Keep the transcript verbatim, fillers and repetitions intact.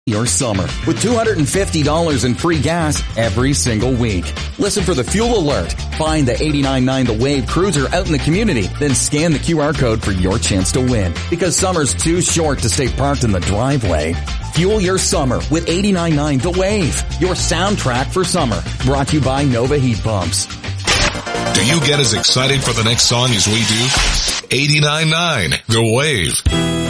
your summer with two hundred fifty dollars in free gas every single week. Listen for the fuel alert. Find the eighty-nine point nine The Wave cruiser out in the community. Then scan the Q R code for your chance to win. Because summer's too short to stay parked in the driveway. Fuel your summer with eighty-nine point nine The Wave. Your soundtrack for summer. Brought to you by Nova Heat Pumps. Do you get as excited for the next song as we do? eighty-nine point nine The Wave.